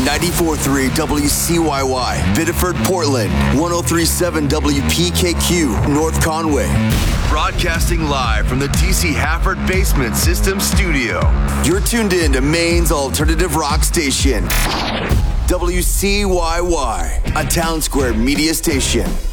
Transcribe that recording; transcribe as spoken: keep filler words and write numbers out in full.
ninety-four point three W C Y Y, Biddeford, Portland, one oh three point seven W P K Q, North Conway. Broadcasting live from the T C Hafford Basement System Studio. You're tuned in to Maine's alternative rock station, W C Y Y, a Town Square media station.